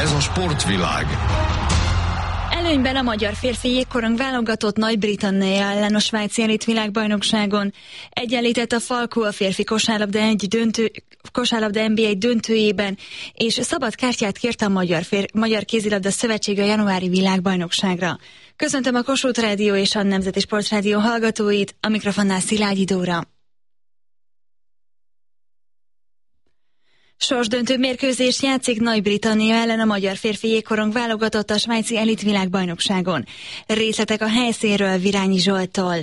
Ez a sportvilág. Előnyben a magyar férfi jégkorong válogatott Nagy-Britannia ellen a svájci elit világbajnokságon. Egyenlített a Falkó a férfi kosárlabda NBA döntőjében, és szabad kártyát kért a Magyar Kézilabda Szövetség a januári világbajnokságra. Köszöntöm a Kossuth Rádió és a Nemzeti Sportrádió hallgatóit, a mikrofonnál Szilágyi Dóra. Sorsdöntő mérkőzés játszik Nagy-Britannia ellen a magyar férfi jégkorong válogatott a svájci elit világbajnokságon. Részletek a helyszínről Virányi Zsolttól.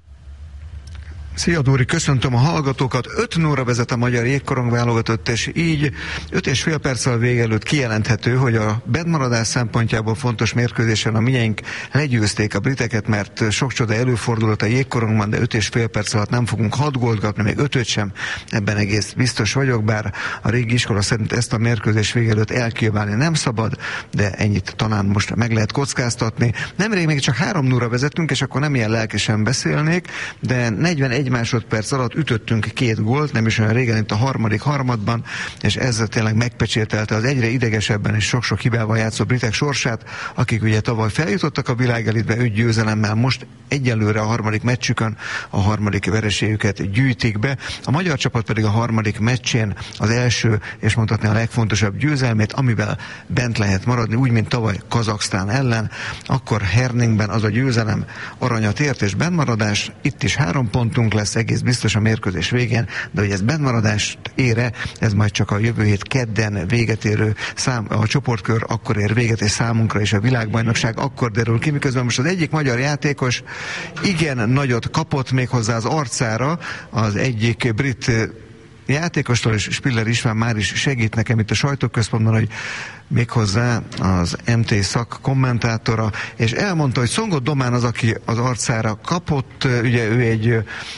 Szia Dóri, köszöntöm a hallgatókat. 5-0-ra vezet a magyar jégkorong válogatott, és így 5,5 perccel vége előtt kijelenthető, hogy a bentmaradás szempontjából fontos mérkőzésen a miénk legyőzték a briteket, mert sok csoda előfordulott a jégkorongban, de 5,5 perc alatt nem fogunk 6 gólt kapni, még 5-öt sem. Ebben egész biztos vagyok, bár a régi iskola szerint ezt a mérkőzés vége előtt elkiabálni nem szabad, de ennyit talán most meg lehet kockáztatni. Nemrég még csak 3-0-ra vezettünk, és akkor nem ilyen lelkesen beszélnék, de 41 másodperc alatt ütöttünk 2 gólt, nem is olyan régen, itt a harmadik harmadban, és ezzel tényleg megpecsételte az egyre idegesebben és sok-sok hibával játszó britek sorsát, akik ugye tavaly feljutottak a világelitbe 5 győzelemmel, most egyelőre a harmadik meccsükön a harmadik vereségüket gyűjtik be. A magyar csapat pedig a harmadik meccsén az első, és mondhatni a legfontosabb győzelmét, amivel bent lehet maradni, úgy, mint tavaly Kazaksztán ellen. Akkor Herningben az a győzelem aranyat ért, és bennmaradás, itt is 3 pontunk lesz egész biztos a mérkőzés végén, de hogy ez bennmaradást ére, ez majd csak a jövő hét kedden véget érő a csoportkör akkor ér véget, és számunkra és a világbajnokság akkor derül ki, miközben most az egyik magyar játékos igen nagyot kapott méghozzá az arcára az egyik brit játékostól, és Spiller István már is segít nekem itt a sajtóközpontban, hogy méghozzá az MT szak kommentátora, és elmondta, hogy Szongot Domán az, aki az arcára kapott, ugye ő egy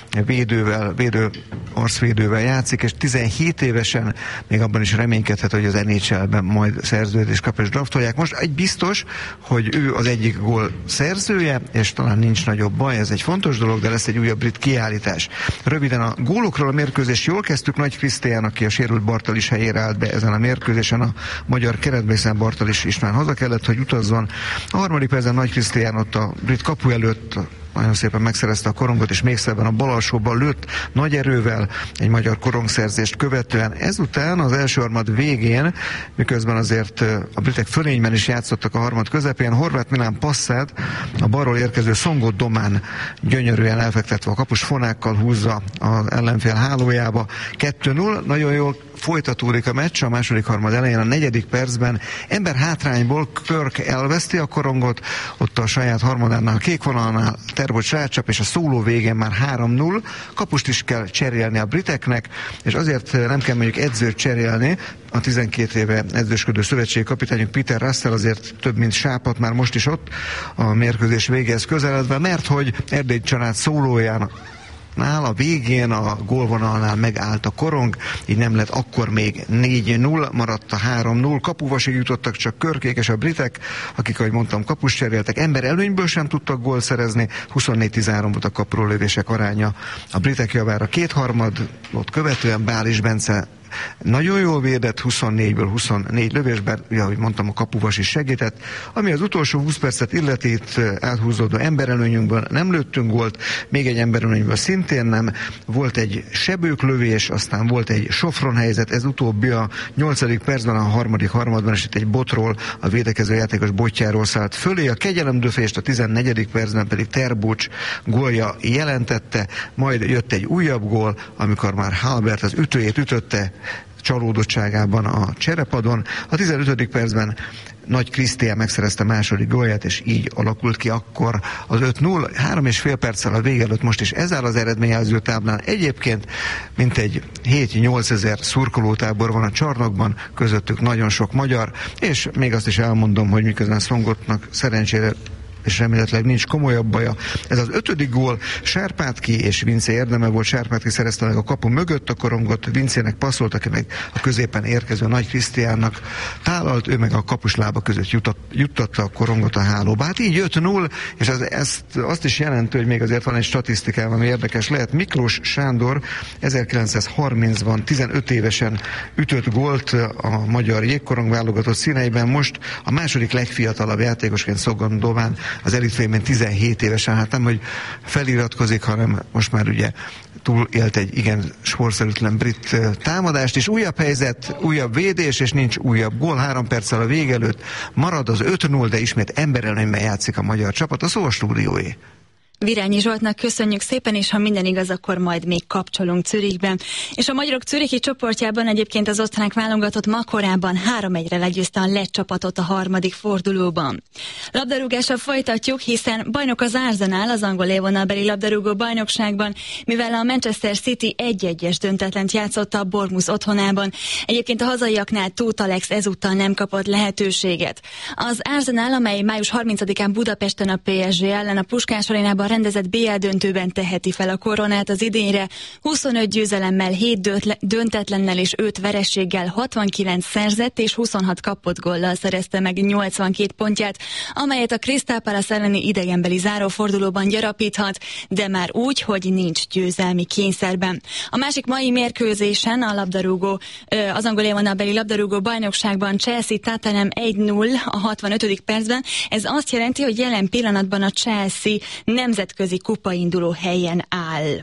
arcvédővel játszik, és 17 évesen még abban is reménykedhet, hogy az NHL-ben majd szerződést kap és draftolják. Most egy biztos, hogy ő az egyik gól szerzője, és talán nincs nagyobb baj, ez egy fontos dolog, de lesz egy újabb brit kiállítás. Röviden a gólokról a mérkőzést jól kezdtük, Nagy Krisztián, aki a sérült Bartalis helyére állt be ezen a mérkőzésen, a magyar keretben Bartalis István haza kellett, hogy utazzon. A harmadik percben Nagy Krisztián ott a brit kapu előtt nagyon szépen megszerezte a korongot, és még szebben a bal alsóban lőtt nagy erővel egy magyar korongszerzést követően. Ezután az első harmad végén, miközben azért a britek fölényben is játszottak a harmad közepén, Horváth Milán passzát a balról érkező Szongot Domán gyönyörűen elfektetve a kapus fonákkal húzza az ellenfél hálójába. 2-0, nagyon jól folytatódik a meccs, a második harmad elején a 4. percben ember hátrányból Körk elveszti a korongot, ott a saját harmadánál, a kék vonalnál Terbocs rácsap, és a szóló végén már 3-0, kapust is kell cserélni a briteknek, és azért nem kell mondjuk edzőt cserélni, a 12 éve edzősködő szövetségi kapitányunk Peter Russell azért több mint sápat már most is ott a mérkőzés végéhez közeledve, mert hogy Erdély család szólóján a végén a gólvonalnál megállt a korong, így nem lett akkor még 4-0, maradt a 3-0, kapuvasig jutottak csak Körkék és a britek, akik, ahogy mondtam, kapust cseréltek, ember előnyből sem tudtak gólt szerezni, 24-13 volt a kapurólövések aránya a britek javára. Kétharmadot követően Bális Bence nagyon jól védett, 24-ből 24 lövésben, ugye, ahogy mondtam, a kapuvas is segített. Ami az utolsó 20 percet illeti, itt áthúzódó emberelőnyünkből nem lőttünk gólt, még egy emberelőnyből szintén nem. Volt egy sebőklövés, aztán volt egy sofron helyzet, ez utóbbi a 8. percben, a harmadik harmadban, és itt egy botról, a védekező játékos botjáról szállt fölé. A kegyelemdöfést a 14. percben pedig Terbocs gólja jelentette, majd jött egy újabb gól, amikor már Halbert az ütőjét ütötte csalódottságában a cserepadon. A 15. percben Nagy Krisztián megszerezte második gólját, és így alakult ki akkor az 5-0. 3,5 perccel a vége előtt most is ez áll az eredményjelző táblán. Egyébként mintegy 7-8 ezer szurkolótábor van a csarnokban, közöttük nagyon sok magyar, és még azt is elmondom, hogy miközben Szongotnak szerencsére és remélhetőleg nincs komolyabb baja. Ez az 5. gól, Sárpátki és Vince érdeme volt, Sárpátki szerezte meg a kapu mögött a korongot, Vincének passzolt, aki meg a középen érkező Nagy Krisztiánnak tálalt, ő meg a kapus lába között juttatta a korongot a hálóba. Hát így 5-0, és azt is jelenti, hogy még azért van egy statisztikám, ami érdekes lehet. Miklós Sándor 1930-ban 15 évesen ütött gólt a magyar jégkorong válogatott színeiben, most a második legfiatalabb játékosként Szogandóván az elitfejében 17 évesen, hát nem, hogy feliratkozik, hanem most már ugye túlélt egy igen sportszerűtlen brit támadást, és újabb helyzet, újabb védés, és nincs újabb gól. 3 perccel a vége előtt marad az 5-0, de ismét emberelőnyben játszik a magyar csapat, a szó a stúdióé. Virányi Zsoltnak köszönjük szépen, és ha minden igaz, akkor majd még kapcsolunk Zürichben. És a magyarok zürichi csoportjában egyébként az osztrák válogatott ma korábban 3-1-re legyőzte a lett csapatot a harmadik fordulóban. Labdarúgással folytatjuk, hiszen bajnok az Arsenal az angol élvonalbeli labdarúgó bajnokságban, mivel a Manchester City 1-1-es döntetlent játszotta a Bournemouth otthonában. Egyébként a hazaiaknál Tóth Alex ezúttal nem kapott lehetőséget. Az Arsenal, amely május 30-án Budapesten a PSG ellen a Puskás arénában rendezett BL döntőben teheti fel a koronát az idényre, 25 győzelemmel, 7 döntetlennel és 5 vereséggel 69 szerzett és 26 kapott góllal szerezte meg 82 pontját, amelyet a Crystal Palace elleni idegenbeli zárófordulóban gyarapíthat, de már úgy, hogy nincs győzelmi kényszerben. A másik mai mérkőzésen a labdarúgó, az angol élvonalbeli labdarúgó bajnokságban Chelsea Tottenham 1-0 a 65. percben. Ez azt jelenti, hogy jelen pillanatban a Chelsea nemzetközi kupainduló helyen áll.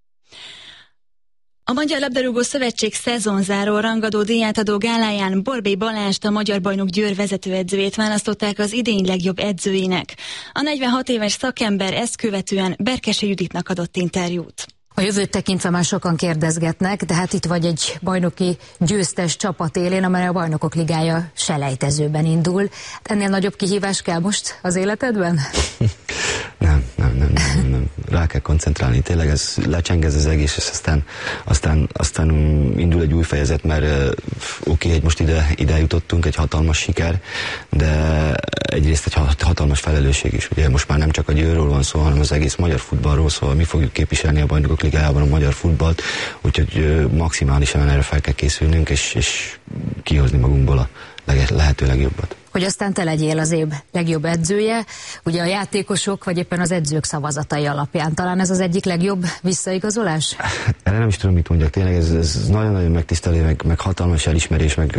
A Magyar Labdarúgó Szövetség szezonzáró rangadó díjátadó gáláján Borbély Balást, a magyar bajnok Győr vezetőedzőjét választották az idény legjobb edzőjének. A 46 éves szakember ezt követően Berkesi Juditnak adott interjút. A jövőt tekintve már sokan kérdezgetnek, de hát itt vagy egy bajnoki győztes csapat élén, amely a Bajnokok Ligája selejtezőben indul. Ennél nagyobb kihívás kell most az életedben? Nem. Rá kell koncentrálni. Tényleg ez lecseng ez az egész, és aztán indul egy új fejezet, mert oké, most ide jutottunk, egy hatalmas siker, de egyrészt egy hatalmas felelősség is. Ugye most már nem csak a Győrről van szó, hanem az egész magyar futballról, szóval mi fogjuk képviselni a Bajnokok Ligájában a magyar futballt, úgyhogy maximálisan erre fel kell készülnünk, és kihozni magunkból a lehető legjobbat. Hogy aztán te legyél az év legjobb edzője, ugye a játékosok, vagy éppen az edzők szavazatai alapján. Talán ez az egyik legjobb visszaigazolás? Erre nem is tudom, mit mondjak. Tényleg ez nagyon-nagyon megtisztelő, meg hatalmas elismerés, meg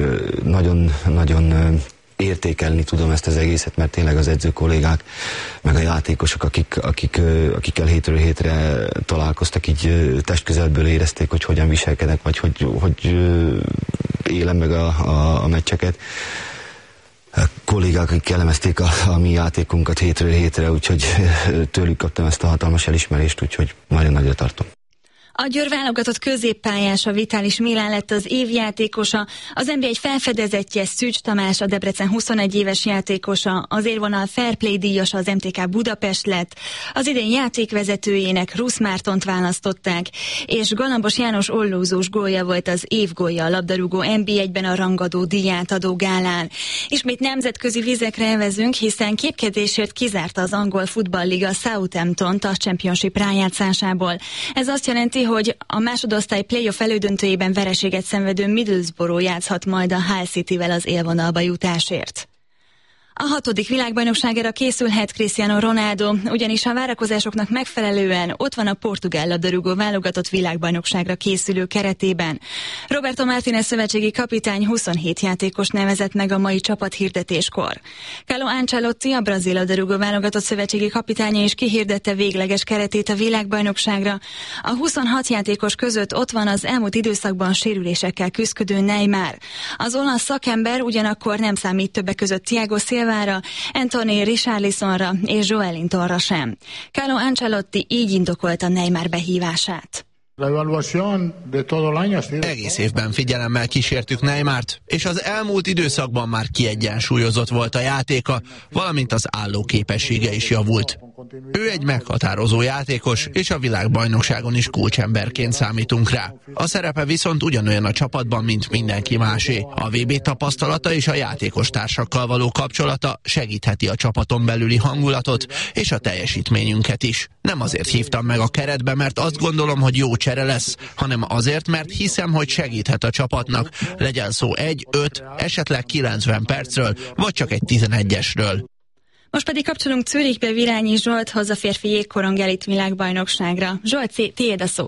nagyon értékelni tudom ezt az egészet, mert tényleg az edző kollégák, meg a játékosok, akikkel hétről hétre találkoztak, így testközelből érezték, hogy hogyan viselkedek, vagy hogy élem meg a meccseket. A kollégák, akik elemezték a mi játékunkat hétről hétre, úgyhogy tőlük kaptam ezt a hatalmas elismerést, úgyhogy nagyon nagyra tartom. A Győr válogatott középpályása Vitális Milán lett az év játékosa, az NB1 felfedezettje Szűcs Tamás, a Debrecen 21 éves játékosa, az élvonal Fair Play díjasa az MTK Budapest lett, az idén játékvezetőjének Rusz Mártont választották, és Galambos János ollózós gólja volt az év gólja a labdarúgó NB1-ben a rangadó díjátadó gálán. Ismét nemzetközi vizekre evezünk, hiszen képkedésért kizárta az angol futballliga Southamptont a Championship rájátszásából. Ez azt jelenti, hogy a másodosztály playoff elődöntőjében vereséget szenvedő Middlesbrough játszhat majd a Hull Cityvel az élvonalba jutásért. A 6. világbajnokságára készülhet Cristiano Ronaldo, ugyanis a várakozásoknak megfelelően ott van a portugál labdarúgó válogatott világbajnokságra készülő keretében. Roberto Martínez szövetségi kapitány 27 játékos nevezett meg a mai csapathirdetéskor. Carlo Ancelotti, a brazil labdarúgó válogatott szövetségi kapitánya is kihirdette végleges keretét a világbajnokságra. A 26 játékos között ott van az elmúlt időszakban sérülésekkel küszködő Neymar. Az olasz szakember ugyanakkor nem számít többek között Thiago Silvára, Anthony Richarlisonra és Joelintonra sem. Carlo Ancelotti így indokolta Neymar behívását. Egész évben figyelemmel kísértük Neymart, és az elmúlt időszakban már kiegyensúlyozott volt a játéka, valamint az állóképessége is javult. Ő egy meghatározó játékos, és a világbajnokságon is kulcsemberként számítunk rá. A szerepe viszont ugyanolyan a csapatban, mint mindenki másé. A VB tapasztalata és a játékos társakkal való kapcsolata segítheti a csapaton belüli hangulatot és a teljesítményünket is. Nem azért hívtam meg a keretbe, mert azt gondolom, hogy jó csere lesz, hanem azért, mert hiszem, hogy segíthet a csapatnak. Legyen szó 1, 5, esetleg 90 percről, vagy csak egy 11-esről. Most pedig kapcsolunk Zürichbe Virányi Zsolthoz, a férfi jégkorong elit világbajnokságra. Zsolt, tiéd a szó.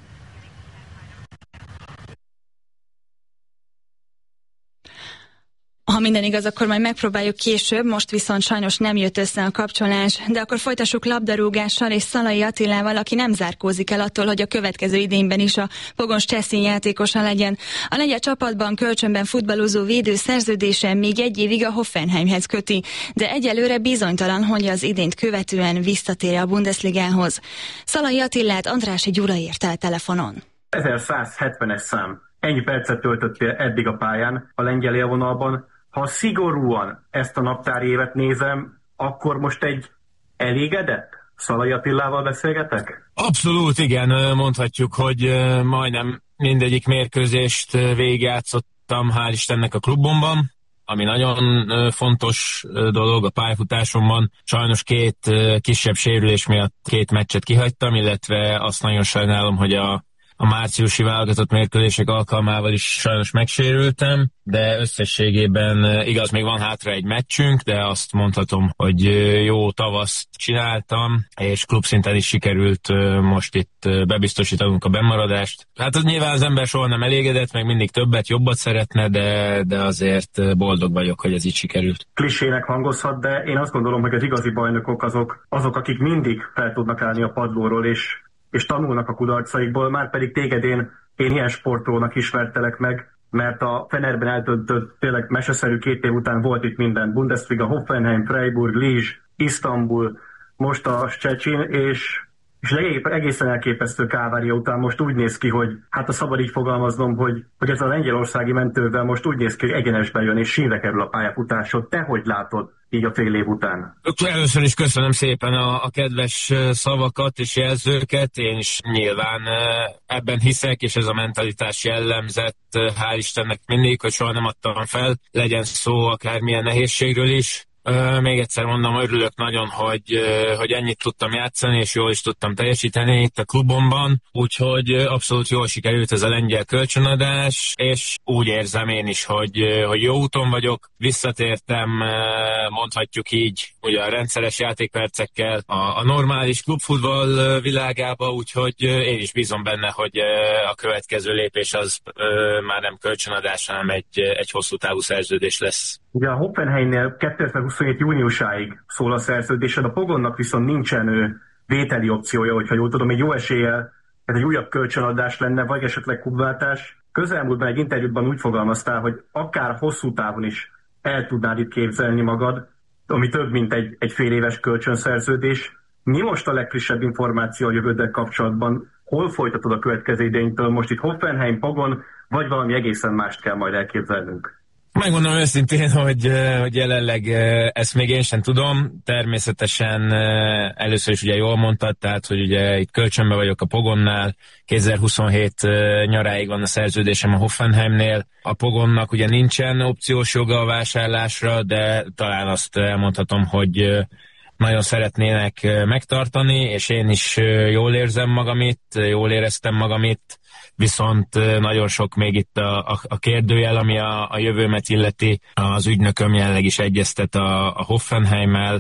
Ha minden igaz, akkor majd megpróbáljuk később, most viszont sajnos nem jött össze a kapcsolás, de akkor folytassuk labdarúgással és Szalai Attilával, aki nem zárkózik el attól, hogy a következő idényben is a Pogons Cseszin játékosa legyen. A lengyel csapatban kölcsönben futballozó védő szerződése még egy évig a Hoffenheimhez köti, de egyelőre bizonytalan, hogy az idényt követően visszatér a Bundesligához. Szalai Attilát Andrássy Gyula érte el telefonon. 1170-es szám. Ennyi percet töltöttél eddig a pályán a lengyel élvonalban. Ha szigorúan ezt a naptári évet nézem, akkor most egy elégedett Szalai Attilával beszélgetek? Abszolút, igen, mondhatjuk, hogy majdnem mindegyik mérkőzést végigjátszottam, hál' Istennek a klubomban, ami nagyon fontos dolog a pályafutásomban. Sajnos 2 kisebb sérülés miatt 2 meccset kihagytam, illetve azt nagyon sajnálom, hogy a márciusi válogatott mérkőzések alkalmával is sajnos megsérültem, de összességében igaz, még van hátra egy meccsünk, de azt mondhatom, hogy jó tavaszt csináltam, és klubszinten is sikerült most itt bebiztosítanunk a bennmaradást. Hát az nyilván az ember soha nem elégedett, meg mindig többet, jobbat szeretne, de azért boldog vagyok, hogy ez így sikerült. Klisének hangozhat, de én azt gondolom, hogy az igazi bajnokok azok, akik mindig fel tudnak állni a padlóról, és tanulnak a kudarcaikból, már pedig téged én ilyen sportolónak ismertelek meg, mert a Fenerben eltöltött tényleg meseszerű 2 év után volt itt minden. Bundesliga, Hoffenheim, Freiburg, Lizs, Isztambul, most a Szczecin, és egészen elképesztő kávária után most úgy néz ki, hogy hát a szabad így fogalmaznom, hogy ez a lengyelországi mentővel most úgy néz ki, hogy egyenesbe jön és sínre kerül a pályafutásod. Te hogy látod így a fél év után? Először is köszönöm szépen a kedves szavakat és jelzőket. Én is nyilván ebben hiszek, és ez a mentalitás jellemzett, hál' Istennek mindig, hogy soha nem adtam fel, legyen szó akármilyen nehézségről is. Még egyszer mondom, örülök nagyon, hogy ennyit tudtam játszani, és jól is tudtam teljesíteni itt a klubomban, úgyhogy abszolút jól sikerült ez a lengyel kölcsönadás, és úgy érzem én is, hogy jó úton vagyok, visszatértem, mondhatjuk így, ugye a rendszeres játékpercekkel a normális klubfutball világába, úgyhogy én is bízom benne, hogy a következő lépés az már nem kölcsönadás, hanem egy hosszú távú szerződés lesz. Ugye a Hoffenheimnél 2027 júniusáig szól a szerződésed, a Pogonnak viszont nincsen vételi opciója, hogyha jól tudom, egy jó eséllyel ez egy újabb kölcsönadás lenne, vagy esetleg klubváltás. Közelmúltban egy interjútban úgy fogalmaztál, hogy akár hosszú távon is el tudnád itt képzelni magad, ami több, mint egy fél éves kölcsönszerződés. Mi most a legfrissebb információ a jövőddel kapcsolatban? Hol folytatod a következő idénytől? Most itt Hoffenheim, Pogon, vagy valami egészen mást kell majd elképzelnünk? Megmondom őszintén, hogy jelenleg ezt még én sem tudom. Természetesen először is ugye jól mondtad, tehát hogy ugye itt kölcsönbe vagyok a Pogonnál, 2027 nyaráig van a szerződésem a Hoffenheimnél. A Pogonnak ugye nincsen opciós joga a vásárlásra, de talán azt elmondhatom, hogy nagyon szeretnének megtartani, és én is jól érzem magam itt, jól éreztem magam itt, viszont nagyon sok még itt a kérdőjel, ami a jövőmet illeti. Az ügynököm jelenleg is egyeztet a Hoffenheimmel,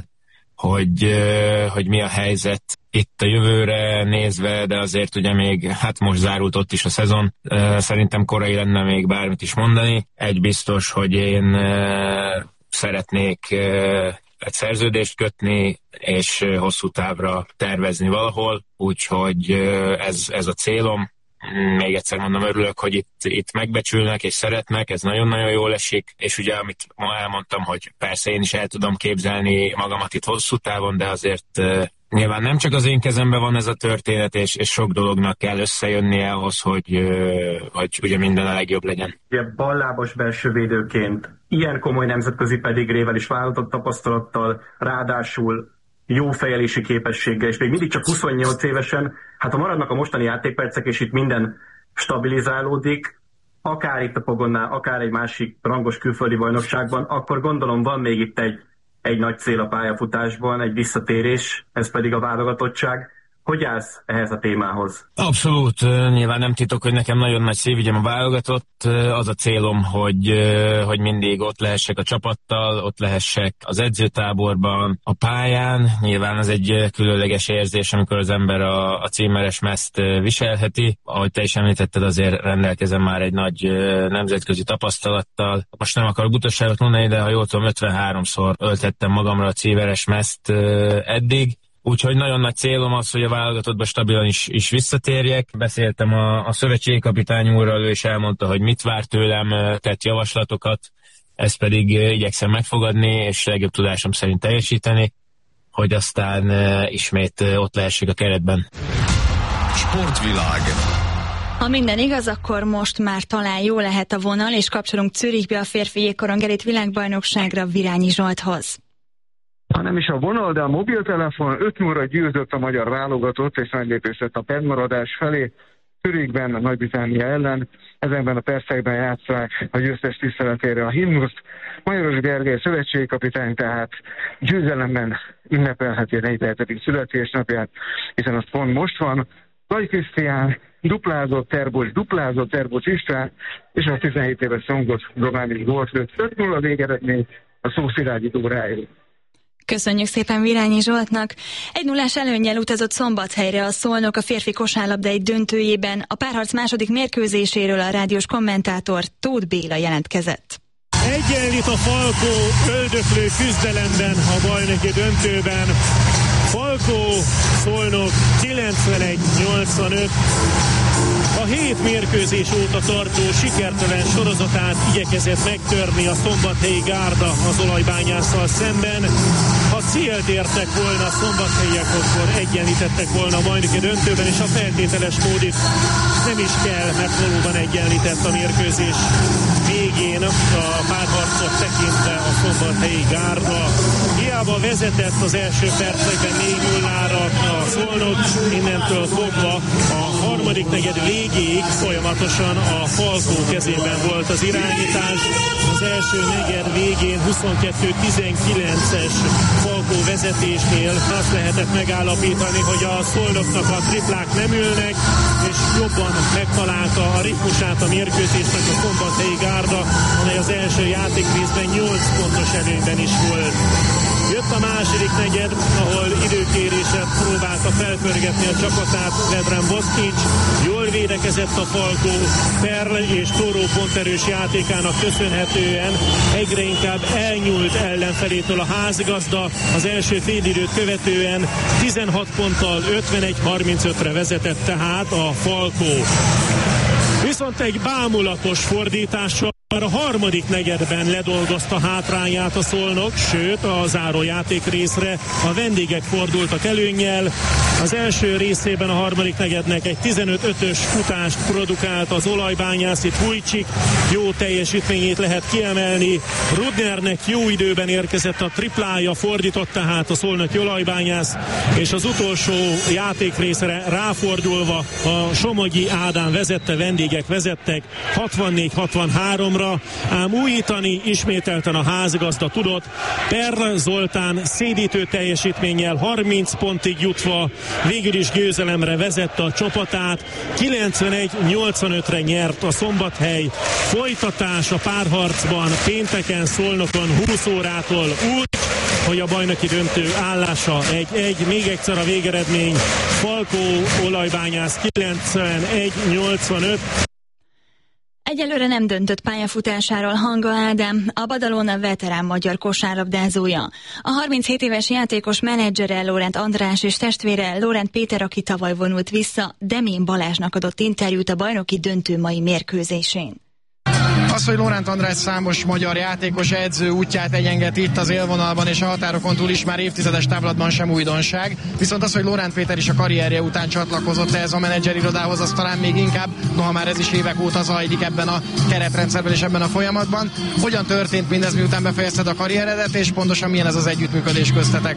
hogy mi a helyzet itt a jövőre nézve, de azért ugye még, hát most zárult ott is a szezon, szerintem korai lenne még bármit is mondani. Egy biztos, hogy én szeretnék egy szerződést kötni, és hosszú távra tervezni valahol, úgyhogy ez a célom. Még egyszer mondom, örülök, hogy itt megbecsülnek és szeretnek, ez nagyon-nagyon jól esik, és ugye amit ma elmondtam, hogy persze én is el tudom képzelni magamat itt hosszú távon, de azért nyilván nem csak az én kezemben van ez a történet, és sok dolognak kell összejönnie ahhoz, hogy ugye minden a legjobb legyen. Ugye ballábos belsővédőként, ilyen komoly nemzetközi pedigrével és válogatott tapasztalattal, ráadásul jó fejelési képességgel, és még mindig csak 28 évesen, hát ha maradnak a mostani játékpercek, és itt minden stabilizálódik, akár itt a Pogonnál, akár egy másik rangos külföldi bajnokságban, akkor gondolom van még itt egy nagy cél a pályafutásban, egy visszatérés, ez pedig a válogatottság. Hogy állsz ehhez a témához? Abszolút, nyilván nem titok, hogy nekem nagyon nagy szívügyem a válogatott. Az a célom, hogy mindig ott lehessek a csapattal, ott lehessek az edzőtáborban, a pályán. Nyilván az egy különleges érzés, amikor az ember a címeres mezt viselheti. Ahogy te is említetted, azért rendelkezem már egy nagy nemzetközi tapasztalattal. Most nem akarok butaságot mondani, de ha jól tudom, 53-szor öltettem magamra a címeres mezt eddig. Úgyhogy nagyon nagy célom az, hogy a válogatottba stabilan is visszatérjek. Beszéltem a szövetségi kapitány úrral, ő is elmondta, hogy mit vár tőlem, tett javaslatokat, ezt pedig igyekszem megfogadni, és legjobb tudásom szerint teljesíteni, hogy aztán ismét ott lehessek a keretben. Sportvilág. Ha minden igaz, akkor most már talán jó lehet a vonal, és kapcsolunk Zürichbe a férfi jégkorongerék világbajnokságra Virányi Zsolthoz. Ha nem is a vonal, de a mobiltelefon 5-0-ra győzött a magyar válogatott, és nagy lépést tett a pedmaradás felé. Zürichben, Nagy-Britannia ellen, ezekben a percekben játsszák a győztes tiszteletére a himnuszt. Majoros Gergely szövetségkapitány tehát győzelemben ünnepelheti a 47. születésnapját, hiszen az pont most van. Nagy Krisztián duplázott, Terbocs István, és a 17 éves Szongot Románis gólt lőtt. 5-0 a végeredmény a szószilágyító rájuk. Köszönjük szépen Virányi Zsoltnak. 1-0-ás előnnyel utazott Szombathelyre a Szolnok a férfi kosárlabda döntőjében. A párharc második mérkőzéséről a rádiós kommentátor Tóth Béla jelentkezett. Egyenlít a Falkó öldöklő küzdelemben a bajnoki döntőben. Falkó Szolnok 91-85. A 7 mérkőzés óta tartó sikertelen sorozatát igyekezett megtörni a szombathelyi gárda az olajbányásszal szemben. Ha célt értek volna a szombathelyiek, akkor egyenlítettek volna a bajnoki döntőben, és a feltételes módit nem is kell, mert valóban egyenlített a mérkőzés végén a párharcot tekintve a szombathelyi gárda. Hiába vezetett az első percekben 4-0-ra a Szolnok, innentől fogva a harmadik negyed végéig folyamatosan a Falkó kezében volt az irányítás. Az első negyed végén 22-19-es Falkó vezetésnél azt lehetett megállapítani, hogy a Szolnoknak a triplák nem ülnek, és jobban megtalálta a ritmusát a mérkőzésnek a szombathelyi gárda, amely az első játékrészben 8 pontos előnyben is volt. Jött a második negyed, ahol időkérésre próbálta felpörgetni a csapatát Vedran Boszkics. Jól védekezett a Falkó, Perl és Tóró ponterős játékának köszönhetően egyre inkább elnyúlt ellenfelétől a házigazda. Az első félidőt követően 16 ponttal 51-35-re vezetett tehát a Falkó. Viszont egy bámulatos fordítással a harmadik negyedben ledolgozta hátrányát a Szolnok, sőt a záró játék részre a vendégek fordultak előnnyel. Az első részében a harmadik negyednek egy 15-5-ös futást produkált az olajbányász, itt Vujcsik jó teljesítményét lehet kiemelni. Rudnernek jó időben érkezett a triplája, fordított tehát a szolnoki olajbányász, és az utolsó játék részre ráfordulva a Somogyi Ádám vezette, vendégek vezettek 64-63-ra, ám újítani ismételten a házigazda tudott. Perl Zoltán szédítő teljesítménnyel 30 pontig jutva végül is győzelemre vezette a csapatát. 91-85-re nyert a Szombathely. Folytatás a párharcban pénteken Szolnokon 20 órától úgy, hogy a bajnoki döntő állása 1-1, még egyszer a végeredmény Falkó olajbányász 91-85. Egyelőre nem döntött pályafutásáról Hanga Ádám, a Badalona veterán magyar kosárlabdázója. A 37 éves játékos menedzsere Lórend András és testvére Lórend Péter, aki tavaly vonult vissza, Demén Balázsnak adott interjút a bajnoki döntő mai mérkőzésén. Az, hogy Lóránt András számos magyar játékos edző útját egyengeti itt az élvonalban és a határokon túl is már évtizedes távlatban sem újdonság. Viszont az, hogy Lóránt Péter is a karrierje után csatlakozott ehhez a menedzserirodához, az talán még inkább, noha már ez is évek óta zajlik ebben a keretrendszerben és ebben a folyamatban. Hogyan történt mindez, miután befejezted a karrieredet, és pontosan milyen ez az együttműködés köztetek?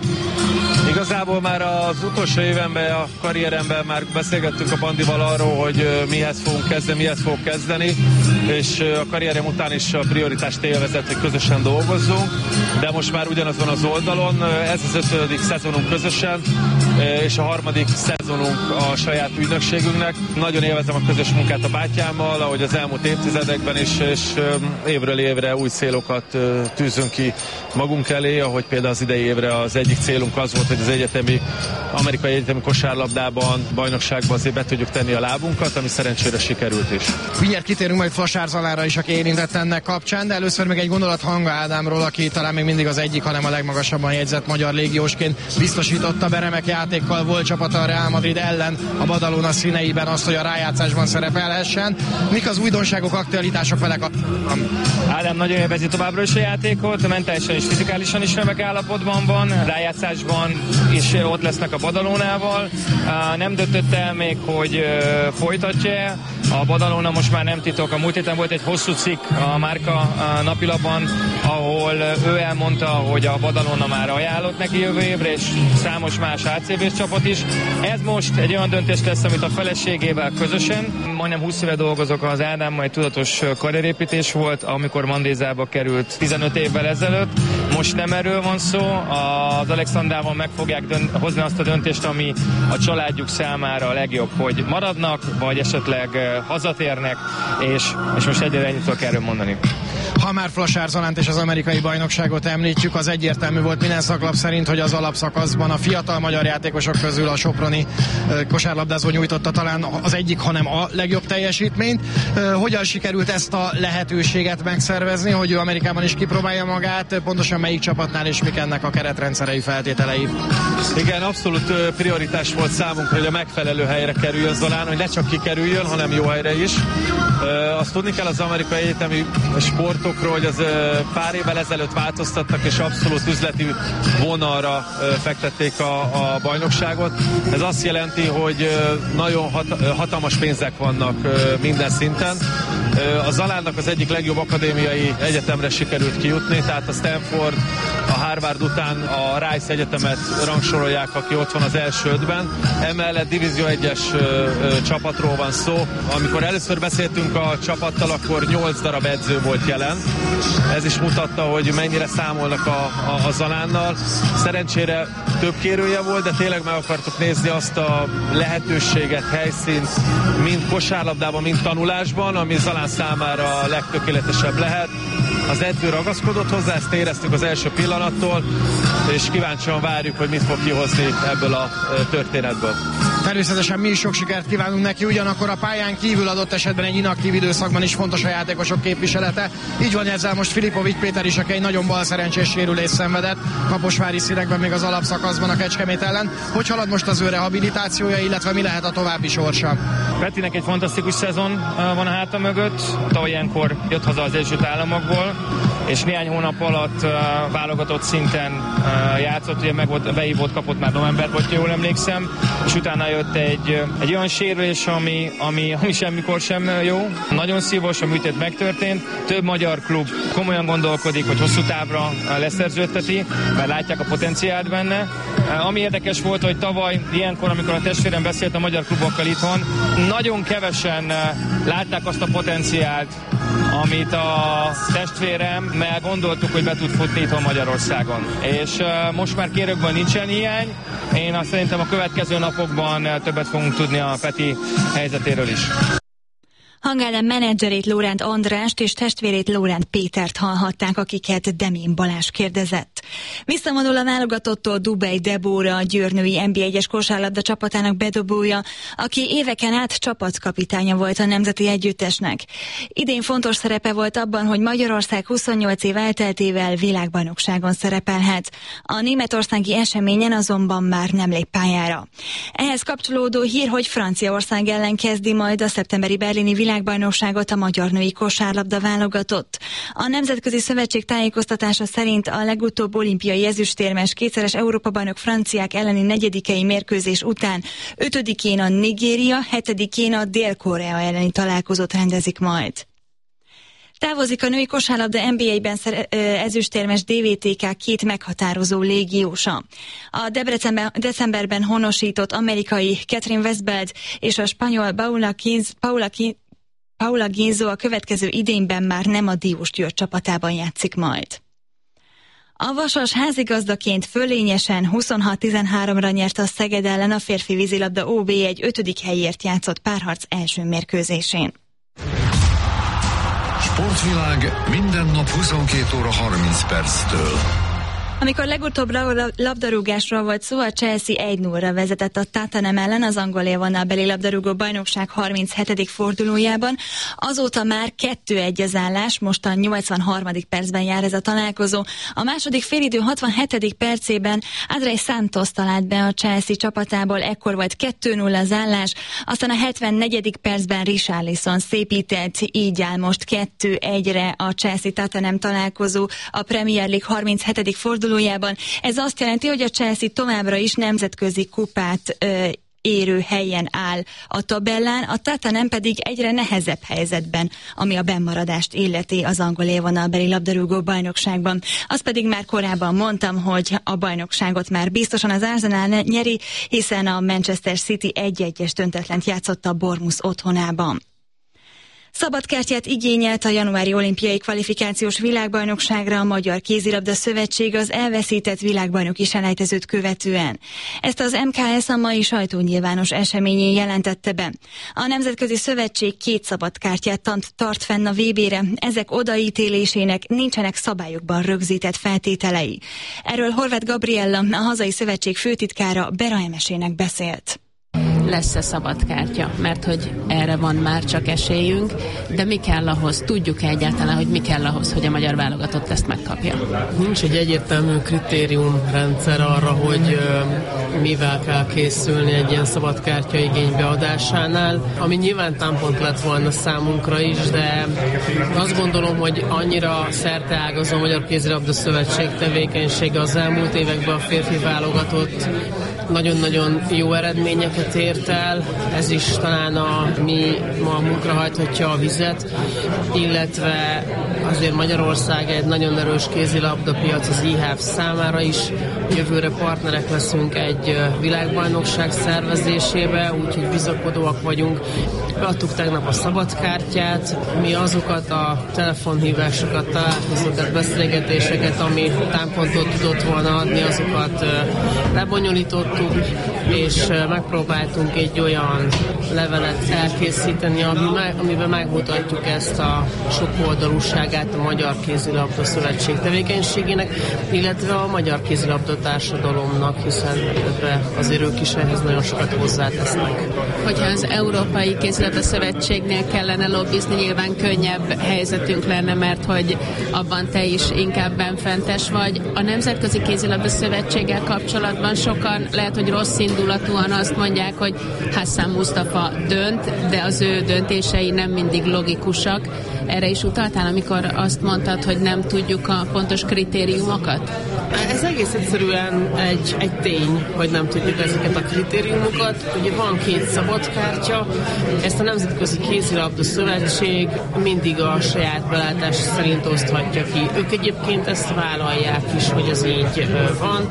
Igazából már az utolsó évenben, a karrieremben már beszélgettünk a Bandival arról, hogy mihez fogok kezdeni, és a karrierem után is a prioritást élvezett, hogy közösen dolgozzunk, de most már ugyanazon az oldalon, ez az 5. szezonunk közösen, és a 3. szezonunk a saját ügynökségünknek. Nagyon élvezem a közös munkát a bátyámmal, ahogy az elmúlt évtizedekben is, és évről évre új célokat tűzünk ki magunk elé, ahogy például az idei évre az egyik célunk az volt, hogy az amerikai egyetemi kosárlabdában, bajnokságban azért be tudjuk tenni a lábunkat, ami szerencsére sikerült is. Mindjárt kitérünk majd Flasár Zalánra is, aki érintett ennek kapcsán, de először még egy gondolat Hanga Ádámról, aki talán még mindig az egyik, hanem a legmagasabban jegyzett magyar légiósként biztosította be remek játékkal, volt csapata a Real Madrid ellen a Badalona színeiben azt, hogy a rájátszásban szerepelhessen. Mik az újdonságok, aktualitások vele kapcsolatban? Ádám nagyon élvezi továbbra is a játékot, mentálisan és fizikálisan is remek állapotban van, rájátszásban is ott lesznek a Badalonával. Nem döntött el még, hogy folytatja. A Badalona most már nem titok. A múlt héten volt egy hosszú cikk a Márka napilapban, ahol ő elmondta, hogy a Badalona már ajánlott neki jövő évre, és számos más ACB-s csapat is. Ez most egy olyan döntés lesz, amit a feleségével közösen, majdnem 20 éve dolgozok az Ádámmal, egy tudatos karrierépítés volt, amikor Mandézába került 15 évvel ezelőtt. Most nem erről van szó, az Alexandrával meg fogják hozni azt a döntést, ami a családjuk számára a legjobb, hogy maradnak, vagy esetleg hazatérnek, és most egyre ennyit tudok erről mondani. Ha már Flasár Zalánt és az amerikai bajnokságot említjük, az egyértelmű volt minden szaklap szerint, hogy az alapszakaszban a fiatal magyar játékosok közül a soproni kosárlabdázó nyújtotta talán az egyik, hanem a legjobb teljesítményt. Hogyan sikerült ezt a lehetőséget megszervezni, hogy ő Amerikában is kipróbálja magát, pontosan melyik csapatnál és mik ennek a keretrendszerei, feltételei? Igen, abszolút prioritás volt számunkra, hogy a megfelelő helyre kerüljön Zalán, hogy ne csak kikerüljön, hanem jó helyre is. Azt tudni kell az amerikai egyetemi sportokról, hogy az pár évvel ezelőtt változtattak, és abszolút üzleti vonalra fektették a bajnokságot. Ez azt jelenti, hogy nagyon hatalmas pénzek vannak minden szinten. A Zalánnak az egyik legjobb akadémiai egyetemre sikerült kijutni, tehát a Stanford, a Harvard után a Rice Egyetemet rangsorolják, aki ott van az első 5-ben. Emellett Divízió 1-es csapatról van szó. Amikor először beszéltünk a csapattal, akkor 8 darab edző volt jelen. Ez is mutatta, hogy mennyire számolnak a Zalánnal. Szerencsére több kérője volt, de tényleg meg akartuk nézni azt a lehetőséget, helyszínt, mind kosárlabdában, mind tanulásban, ami Zalán számára a legtökéletesebb lehet. Az edző ragaszkodott hozzá, ezt éreztük az első pillanattól, és kíváncsian várjuk, hogy mit fog kihozni ebből a történetből. Természetesen mi is sok sikert kívánunk neki, ugyanakkor a pályán kívül adott esetben egy inaktív időszakban is fontos a játékosok képviselete. Így van ezzel most Filipovics Péter is, aki egy nagyon balszerencsés sérülést szenvedett Kaposvári színekben még az alapszakaszban a Kecskemét ellen. Hogy halad most az ő rehabilitációja, illetve mi lehet a további sorsa? Petinek egy fantasztikus szezon van a háta mögött. Tavaly ilyenkor jött haza az Egyesült Államokból, és néhány hónap alatt válogatott szinten játszott, ugye behívót kapott már novemberben, hogy jól emlékszem, és utána jött egy olyan sérülés, ami semmikor sem jó. Nagyon szívos, a műtét megtörtént. Több magyar klub komolyan gondolkodik, hogy hosszú távra leszerződteti, mert látják a potenciált benne. Ami érdekes volt, hogy tavaly ilyenkor, amikor a testvérem beszélt a magyar klubokkal itthon, nagyon kevesen látták azt a potenciált, amit a testvéremmel gondoltuk, hogy be tud futni itthon Magyarországon. És most már kérőkből nincsen hiány. Én azt szerintem a következő napokban többet fogunk tudni a Peti helyzetéről is. Hanga Ádám menedzserét, Lóránt Andrást és testvérét, Lóránt Pétert hallhatták, akiket Demén Balázs kérdezett. helyért. Visszavonul a válogatottól Dubej Debóra, a győrnői NB1-es kosárlabda csapatának bedobója, aki éveken át csapatkapitánya volt a nemzeti együttesnek. Idén fontos szerepe volt abban, hogy Magyarország 28 év elteltével világbajnokságon szerepelhet. A németországi eseményen azonban már nem lép pályára. Ehhez kapcsolódó hír, hogy Franciaország ellen kezdi majd a szeptemberi berlini világbajnokságot a magyar női kosárlabda válogatott. A Nemzetközi Szövetség tájékoztatása szerint a legutóbb olimpiai ezüstérmes, kétszeres Európa-bajnok franciák elleni negyedikei mérkőzés után 5-én a Nigéria, 7-én a Dél-Korea elleni találkozót rendezik majd. Távozik a női kosárlabda NBA-ben ezüstérmes DVTK két meghatározó légiósa. A decemberben honosított amerikai Catherine Westbeld és a spanyol Paula Ginzo a következő idényben már nem a Diós Győr csapatában játszik majd. A Vasas házigazdaként fölényesen 26-13-ra nyert a Szeged ellen a férfi vízilabda OB1 5. helyért játszott párharc első mérkőzésén. Sportvilág minden nap 22 óra 30 perctől. Amikor legutóbb labdarúgásról volt szó, a Chelsea 1-0-ra vezetett a Tottenham ellen az angol élvonalbeli labdarúgó bajnokság 37. fordulójában. Azóta már 2-1 az állás, most a 83. percben jár ez a találkozó. A második félidő 67. percében Andrei Santos talált be a Chelsea csapatából, ekkor volt 2-0 az állás, aztán a 74. percben Richarlison szépített, így áll most 2-1-re a Chelsea-Tottenham találkozó a Premier League 37. fordulójában. Ez azt jelenti, hogy a Chelsea továbbra is nemzetközi kupát érő helyen áll a tabellán, a Tottenham pedig egyre nehezebb helyzetben, ami a bennmaradást illeti az angol élvonalbeli labdarúgó bajnokságban. Azt pedig már korábban mondtam, hogy a bajnokságot már biztosan az Arsenal nyeri, hiszen a Manchester City 1-1-es döntetlent játszott a Bournemouth otthonában. Szabadkártyát igényelt a januári olimpiai kvalifikációs világbajnokságra a Magyar Kézilabda Szövetség az elveszített világbajnoki selejtezőt követően. Ezt az MKS a mai sajtónyilvános eseményén jelentette be. A Nemzetközi Szövetség 2 szabadkártyát tart fenn a VB-re, ezek odaítélésének nincsenek szabályokban rögzített feltételei. Erről Horváth Gabriella, a hazai szövetség főtitkára Bera Emesének beszélt. Lesz-e szabad kártya, mert hogy erre van már csak esélyünk, de mi kell ahhoz, tudjuk-e egyáltalán, hogy mi kell ahhoz, hogy a magyar válogatott ezt megkapja? Nincs egy egyértelmű kritériumrendszer arra, hogy mivel kell készülni egy ilyen szabad kártya igénybeadásánál, ami nyilván támpont lett volna számunkra is, de azt gondolom, hogy annyira szerteágazó a Magyar Kézilabda Szövetség tevékenysége az elmúlt években a férfi válogatott nagyon-nagyon jó eredményeket ért el, ez is talán a mi magunkra hajthatja a vizet, illetve azért Magyarország egy nagyon erős kézilabdapiac az IHF számára is. Jövőre partnerek leszünk egy világbajnokság szervezésébe, úgyhogy bizakodóak vagyunk. Beadtuk tegnap a szabadkártyát, mi azokat a telefonhívásokat, találkozókat, beszélgetéseket, ami támpontot tudott volna adni, azokat lebonyolítottuk, és megpróbáltunk egy olyan levelet elkészíteni, amiben megmutatjuk ezt a sokoldalúságát a Magyar Kézilabda Szövetség tevékenységének, illetve a magyar kézilabda társadalomnak, hiszen ebbe azért ők is ehhez nagyon sokat hozzátesznek. Hogyha az Európai Kézilabda Szövetségnél kellene lobbizni, nyilván könnyebb helyzetünk lenne, mert hogy abban te is inkább benfentes vagy. A Nemzetközi Kézilabda Szövetséggel kapcsolatban sokan lehet, hogy rossz indulatúan azt mondják, hogy Hassan Mustafa dönt, de az ő döntései nem mindig logikusak. Erre is utaltál, amikor azt mondtad, hogy nem tudjuk a pontos kritériumokat? Ez egész egyszerűen egy tény, hogy nem tudjuk ezeket a kritériumokat. Ugye van 2 szabadkártya, ezt a Nemzetközi Kézilabda Szövetség mindig a saját belátás szerint oszthatja ki. Ők egyébként ezt vállalják is, hogy ez így van.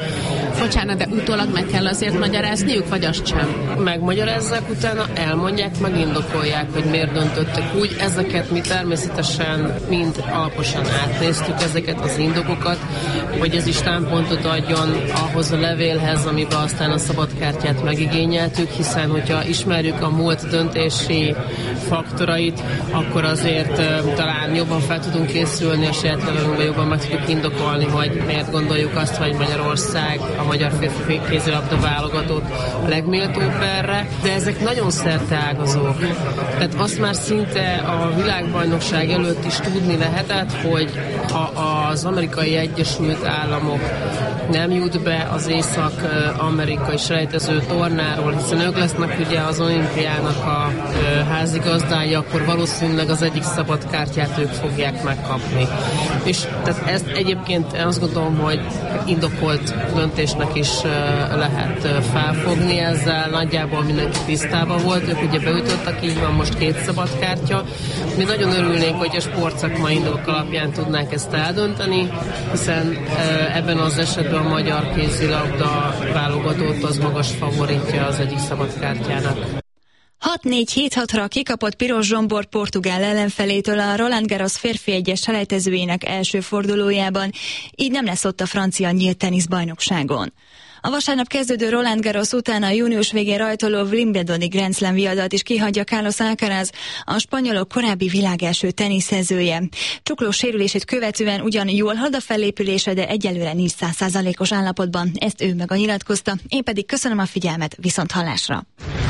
bocsánat, de utólag meg kell azért magyarázniuk, vagy azt sem? Megmagyarázzák, utána elmondják, megindokolják, hogy miért döntöttek úgy. Ezeket mi természetesen mind alaposan átnéztük, ezeket az indokokat, hogy ez is támpontot adjon ahhoz a levélhez, amiben aztán a szabadkártyát megigényeltük, hiszen hogyha ismerjük a múlt döntési faktorait, akkor azért talán jobban fel tudunk készülni a saját levelünkben, jobban meg tudjuk indokolni, hogy miért gondoljuk azt, hogy Magyarország, a magyar férfi kézilabda válogatott a legméltóbb erre, de ezek nagyon szerteágazók. Tehát azt már szinte a világbajnokság előtt is tudni lehetett, hogy ha az Amerikai Egyesült Államok nem jut be az észak-amerikai selejtező tornáról, hiszen ők lesznek ugye az olimpiának a házigazdái, akkor valószínűleg az egyik szabadkártyát ők fogják megkapni. És tehát ezt egyébként azt gondolom, hogy indokolt döntésnek is lehet felfogni, ezzel nagyjából mindenki tisztában volt, ők ugye beütöttek, így van most 2 szabadkártya. Mi nagyon örülnénk, hogy a sportszakmai indokok alapján tudnánk ezt eldönteni, hiszen ebben az esetben a magyar kézilabda válogatott az magas favoritja az egyik szabadkártyának. 6-4-7-6-ra kikapott Piros Zsombor portugál ellenfelétől a Roland Garros férfi egyes selejtezőjének első fordulójában, így nem lesz ott a francia nyílt teniszbajnokságon. A vasárnap kezdődő Roland Garros után a június végén rajtoló Wimbledoni Grand Slam viadalt is kihagyja Carlos Alcaraz, a spanyolok korábbi világelső teniszezője. Csuklós sérülését követően ugyan jól halad a fellépülése, de egyelőre nincs 100%-os állapotban, ezt ő meg a nyilatkozta, én pedig köszönöm a figyelmet, viszont hallásra.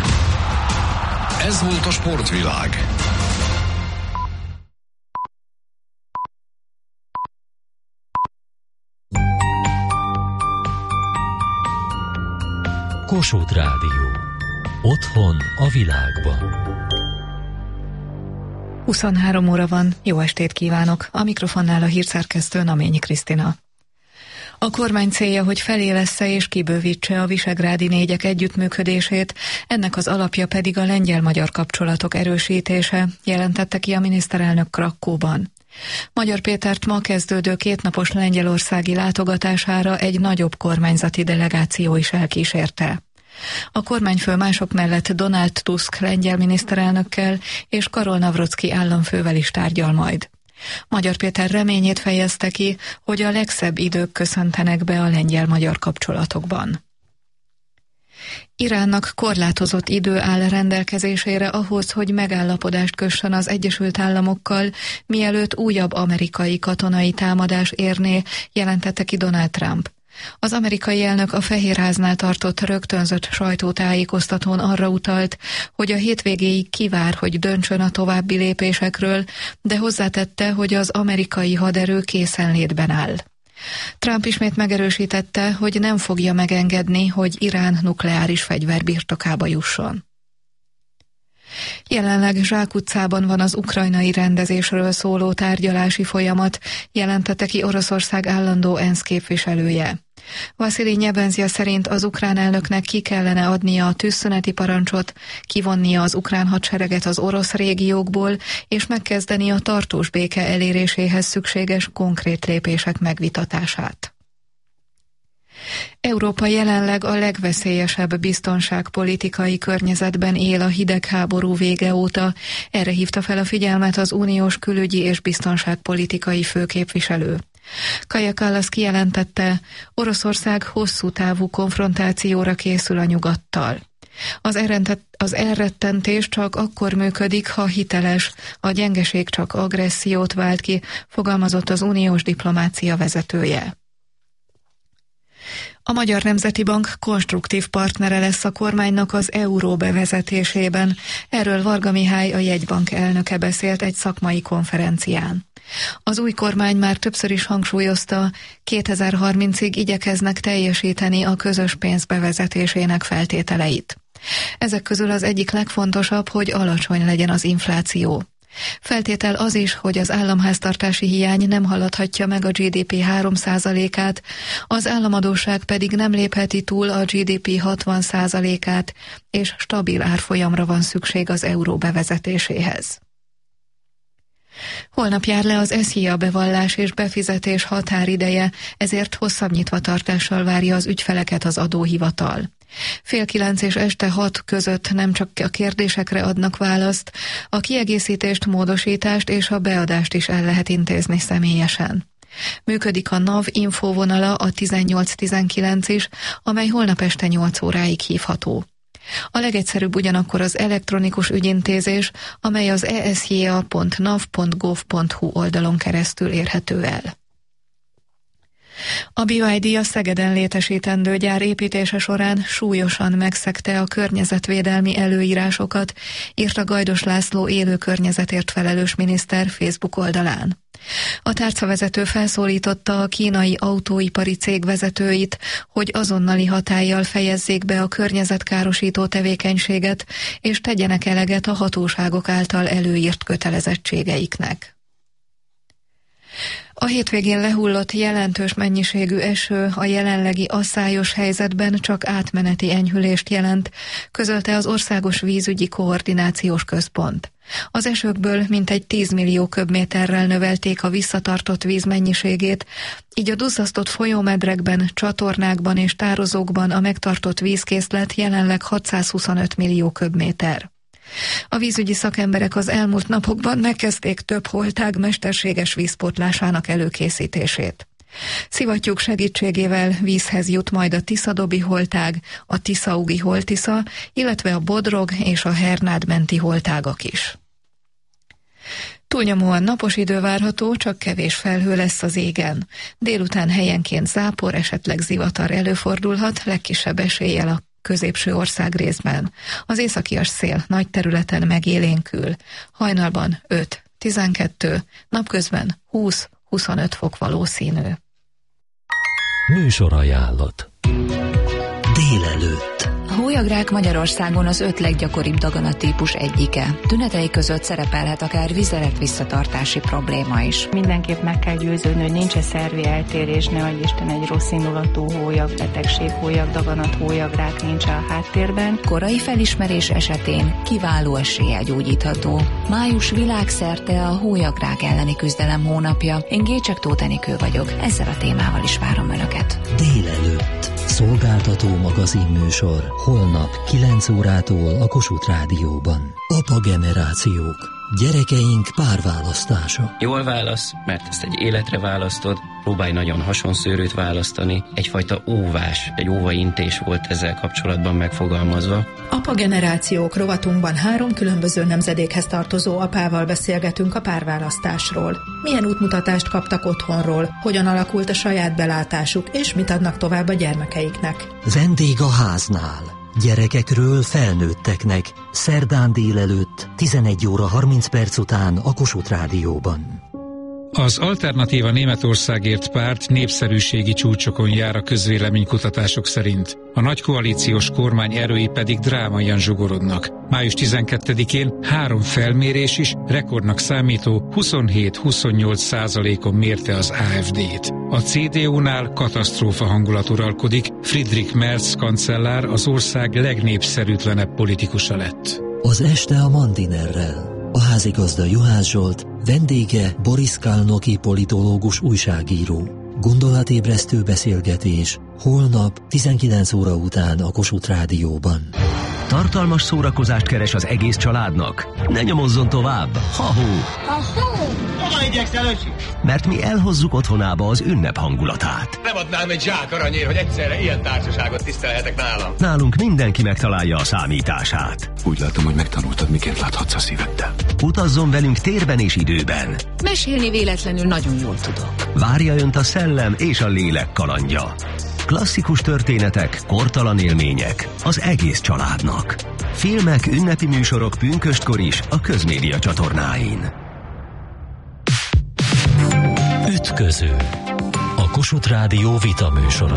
Ez volt a sportvilág. Kossuth Rádió. Otthon a világban. 23 óra van, jó estét kívánok! A mikrofonnál a hírszerkesztő Naményi Krisztina. A kormány célja, hogy felélessze és kibővítse a visegrádi négyek együttműködését, ennek az alapja pedig a lengyel-magyar kapcsolatok erősítése, jelentette ki a miniszterelnök Krakkóban. Magyar Pétert ma kezdődő 2 napos lengyelországi látogatására egy nagyobb kormányzati delegáció is elkísérte. A kormányfő mások mellett Donald Tusk lengyel miniszterelnökkel és Karol Navrocki államfővel is tárgyal majd. Magyar Péter reményét fejezte ki, hogy a legszebb idők köszöntenek be a lengyel-magyar kapcsolatokban. Iránnak korlátozott idő áll rendelkezésére ahhoz, hogy megállapodást kössön az Egyesült Államokkal, mielőtt újabb amerikai katonai támadás érné, jelentette ki Donald Trump. Az amerikai elnök a Fehérháznál tartott rögtönzött sajtótájékoztatón arra utalt, hogy a hétvégéig kivár, hogy döntsön a további lépésekről, de hozzátette, hogy az amerikai haderő készenlétben áll. Trump ismét megerősítette, hogy nem fogja megengedni, hogy Irán nukleáris fegyver birtokába jusson. Jelenleg Zsákutcában van az ukrajnai rendezésről szóló tárgyalási folyamat, jelentette ki Oroszország állandó ENSZ képviselője. Vasilij Nyebenzia szerint az ukrán elnöknek ki kellene adnia a tűzszüneti parancsot, kivonnia az ukrán hadsereget az orosz régiókból, és megkezdeni a tartós béke eléréséhez szükséges konkrét lépések megvitatását. Európa jelenleg a legveszélyesebb biztonságpolitikai környezetben él a hidegháború vége óta, erre hívta fel a figyelmet az uniós külügyi és biztonságpolitikai főképviselő. Kaja Kallas kijelentette, Oroszország hosszú távú konfrontációra készül a nyugattal. Az elrettentés csak akkor működik, ha hiteles, a gyengeség csak agressziót vált ki, fogalmazott az uniós diplomácia vezetője. A Magyar Nemzeti Bank konstruktív partnere lesz a kormánynak az euró bevezetésében. Erről Varga Mihály, a jegybank elnöke beszélt egy szakmai konferencián. Az új kormány már többször is hangsúlyozta, 2030-ig igyekeznek teljesíteni a közös pénz bevezetésének feltételeit. Ezek közül az egyik legfontosabb, hogy alacsony legyen az infláció. Feltétel az is, hogy az államháztartási hiány nem haladhatja meg a GDP 3%-át, az államadósság pedig nem lépheti túl a GDP 60%-át, és stabil árfolyamra van szükség az euró bevezetéséhez. Holnap jár le az SZIA bevallás és befizetés határideje, ezért hosszabb nyitvatartással várja az ügyfeleket az adóhivatal. 8:30 és este 6 között nem csak a kérdésekre adnak választ, a kiegészítést, módosítást és a beadást is el lehet intézni személyesen. Működik a NAV infóvonala, a 1819 is, amely holnap este 8 óráig hívható. A legegyszerűbb ugyanakkor az elektronikus ügyintézés, amely az esja.nav.gov.hu oldalon keresztül érhető el. A BYD a Szegeden létesítendő gyár építése során súlyosan megszegte a környezetvédelmi előírásokat, írta Gajdos László élő környezetért felelős miniszter Facebook oldalán. A tárcavezető felszólította a kínai autóipari cég vezetőit, hogy azonnali hatállyal fejezzék be a környezetkárosító tevékenységet, és tegyenek eleget a hatóságok által előírt kötelezettségeiknek. A hétvégén lehullott jelentős mennyiségű eső a jelenlegi asszályos helyzetben csak átmeneti enyhülést jelent, közölte az Országos Vízügyi Koordinációs Központ. Az esőkből mintegy 10 millió köbméterrel növelték a visszatartott víz mennyiségét, így a duzzasztott folyómedrekben, csatornákban és tározókban a megtartott vízkészlet jelenleg 625 millió köbméter. A vízügyi szakemberek az elmúlt napokban megkezdték több holtág mesterséges vízpótlásának előkészítését. Szivattyúk segítségével vízhez jut majd a Tiszadobi holtág, a Tiszaugi holtisza, illetve a Bodrog és a Hernád menti holtágak is. Túlnyomóan napos idő várható, csak kevés felhő lesz az égen. Délután helyenként zápor, esetleg zivatar előfordulhat, legkisebb eséllyel a középső országrészben. Az északias szél nagy területen megélénkül. Hajnalban 5-12, napközben 20-25 fok valószínű. Műsorajánlat. Délelőtt. A hólyagrák Magyarországon az 5 leggyakoribb daganatípus egyike. Tünetei között szerepelhet akár vizelet-visszatartási probléma is. Mindenképp meg kell győződni, hogy nincs-e szervi eltérés, ne adj Isten egy rossz indulatú hólyagbetegség, hólyagdaganat, hólyagrák nincs a háttérben. Korai felismerés esetén kiváló eséllyel gyógyítható. Május világszerte a hólyagrák elleni küzdelem hónapja. Én Gécsek Tóth Enikő vagyok, ezzel a témával is várom Önöket. Délelőtt. Szolgáltató magazinműsor. Holnap 9 órától a Kossuth Rádióban. Apa generációk. Gyerekeink párválasztása. Jól válasz, mert ezt egy életre választod. Próbálj nagyon hasonszőrűt választani. Egyfajta óvás, egy óvaintés volt ezzel kapcsolatban megfogalmazva. Apa generációk rovatunkban 3 különböző nemzedékhez tartozó apával beszélgetünk a párválasztásról. Milyen útmutatást kaptak otthonról, hogyan alakult a saját belátásuk, és mit adnak tovább a gyermekeiknek. Vendég a háznál. Gyerekekről felnőtteknek. Szerdán délelőtt 11 óra 30 perc után a Kossuth Rádióban. Az Alternatíva Németországért párt népszerűségi csúcsokon jár a közvéleménykutatások szerint. A nagy koalíciós kormány erői pedig drámaian zsugorodnak. Május 12-én 3 felmérés is rekordnak számító 27-28%-on mérte az AfD-t. A CDU-nál katasztrófa hangulat uralkodik, Friedrich Merz kancellár az ország legnépszerűtlenebb politikusa lett. Az este a Mandinerrel. A házigazda Juhász Zsolt, vendége Boris Kalnoky politológus újságíró. Gondolatébresztő beszélgetés holnap 19 óra után a Kossuth Rádióban. Tartalmas szórakozást keres az egész családnak? Ne nyomozzon tovább! Ha-hó! Hova igyekszel, öcsi? Mert mi elhozzuk otthonába az ünnep hangulatát. Nem adnám egy zsák aranyért, hogy egyszerre ilyen társaságot tisztelhetek nálam. Nálunk mindenki megtalálja a számítását. Úgy látom, hogy megtanultad, miként láthatsz a szíveddel. Utazzon velünk térben és időben. Mesélni véletlenül nagyon jól tudok. Várja önt a szellem és a lélek kalandja. Klasszikus történetek, kortalan élmények az egész családnak. Filmek, ünnepi műsorok pünköstkor is a Közmédia csatornáin. Ütköző. A Kossuth Rádió vitaműsora.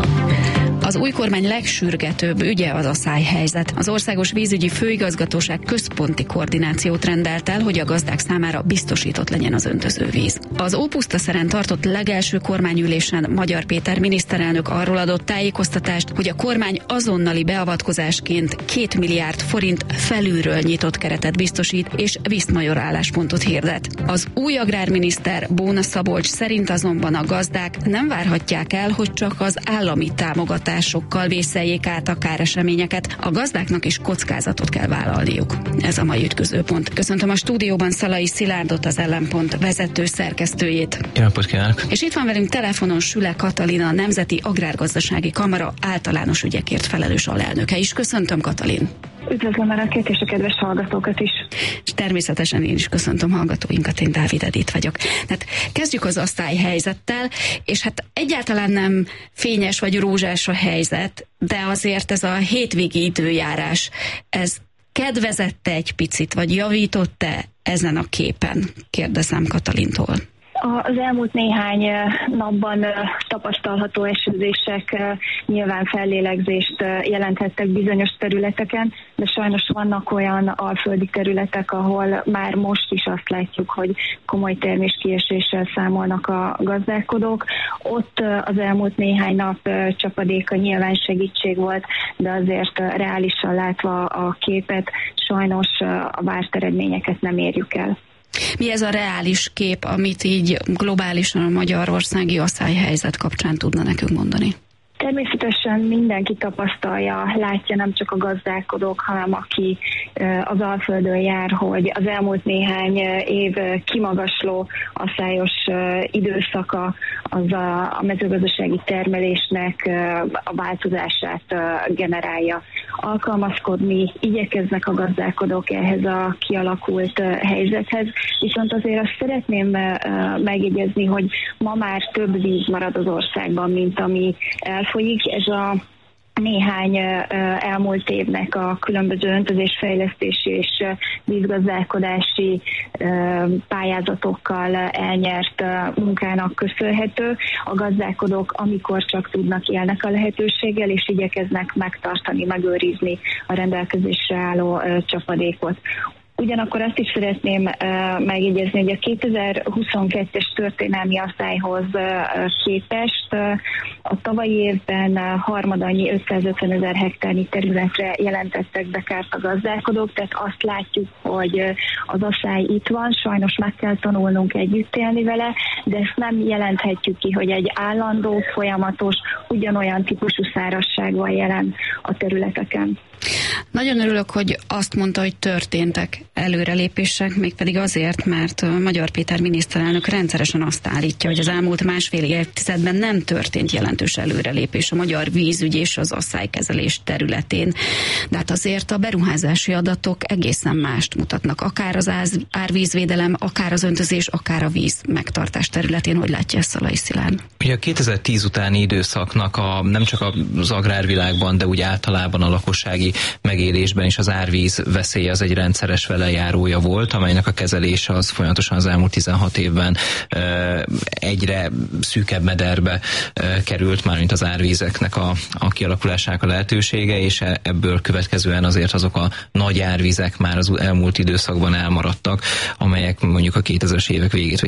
Az új kormány legsürgetőbb ügye az aszályhelyzet. Az Országos Vízügyi Főigazgatóság központi koordinációt rendelt el, hogy a gazdák számára biztosított legyen az öntözővíz. Az Ópusztaszeren tartott legelső kormányülésen Magyar Péter miniszterelnök arról adott tájékoztatást, hogy a kormány azonnali beavatkozásként 2 milliárd forint felülről nyitott keretet biztosít, és viszmajor álláspontot hirdet. Az új agrárminiszter Bóna Szabolcs szerint azonban a gazdák nem várhatják el, hogy csak az állami támogatásokkal vészeljék át a káreseményeket. A gazdáknak is kockázatot kell vállalniuk. Ez a mai ütközőpont. Köszöntöm a stúdióban Szalai Szilárdot, az Ellenpont vezető szerkesztőjét. Jó napot kívánok! És itt van velünk telefonon Süle Katalin, a Nemzeti Agrárgazdasági Kamara általános ügyekért felelős alelnöke is. Köszöntöm, Katalin! Üdvözlöm Önöket és a kedves hallgatókat is. És természetesen én is köszöntöm hallgatóinkat, én Dávid Edith vagyok. Tehát kezdjük az aszályhelyzettel, és hát egyáltalán nem fényes vagy rózsás a helyzet, de azért ez a hétvégi időjárás, ez kedvezette egy picit, vagy javított-e ezen a képen? Kérdezem Katalintól. Az elmúlt néhány napban tapasztalható esőzések nyilván fellélegzést jelenthettek bizonyos területeken, de sajnos vannak olyan alföldi területek, ahol már most is azt látjuk, hogy komoly terméskieséssel számolnak a gazdálkodók. Ott az elmúlt néhány nap csapadéka nyilván segítség volt, de azért reálisan látva a képet, sajnos a várt eredményeket nem érjük el. Mi ez a reális kép, amit így globálisan a magyarországi aszályhelyzet kapcsán tudna nekünk mondani? Természetesen mindenki tapasztalja, látja, nem csak a gazdálkodók, hanem aki az Alföldön jár, hogy az elmúlt néhány év kimagasló aszályos időszaka az a mezőgazdasági termelésnek a változását generálja. Alkalmazkodni igyekeznek a gazdálkodók ehhez a kialakult helyzethez, viszont azért azt szeretném megjegyezni, hogy ma már több víz marad az országban, mint ami elfolyik. Ez a néhány elmúlt évnek a különböző öntözésfejlesztési és vízgazdálkodási pályázatokkal elnyert munkának köszönhető. A gazdálkodók, amikor csak tudnak, élnek a lehetőséggel, és igyekeznek megtartani, megőrizni a rendelkezésre álló csapadékot. Ugyanakkor azt is szeretném megjegyezni, hogy a 2022-es történelmi aszályhoz képest a tavalyi évben harmadannyi 550 000 hektárnyi területre jelentettek be kárt a gazdálkodók, tehát azt látjuk, hogy az aszály itt van, sajnos meg kell tanulnunk együtt élni vele, de ezt nem jelenthetjük ki, hogy egy állandó, folyamatos, ugyanolyan típusú szárazság van jelen a területeken. Nagyon örülök, hogy azt mondta, hogy történtek előrelépések, mégpedig azért, mert Magyar Péter miniszterelnök rendszeresen azt állítja, hogy az elmúlt másfél évtizedben nem történt jelentős előrelépés a magyar vízügy és az aszálykezelés területén. De hát azért a beruházási adatok egészen mást mutatnak, akár az árvízvédelem, akár az öntözés, akár a víz megtartás területén. Hogy látja ezt Szalai Szilárd? Ugye a 2010 utáni időszaknak nem csak az agrárvilágban, de úgy általában a lakossági megélésben is az árvíz veszély az egy rendszeres velejárója volt, amelynek a kezelése az folyamatosan az elmúlt 16 évben egyre szűkebb mederbe került, mármint az árvízeknek a kialakulásának a lehetősége, és ebből következően azért azok a nagy árvizek már az elmúlt időszakban elmaradtak, amelyek mondjuk a 2000-es évek végét vagy